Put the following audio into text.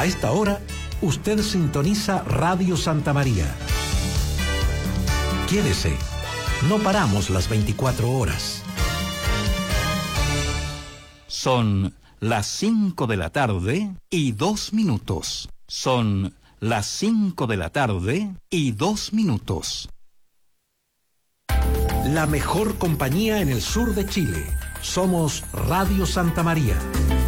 A esta hora, usted sintoniza Radio Santa María. Quédese, no paramos las 24 horas. Son las 5 de la tarde y 2 minutos. Son las 5 de la tarde y 2 minutos. La mejor compañía en el sur de Chile. Somos Radio Santa María.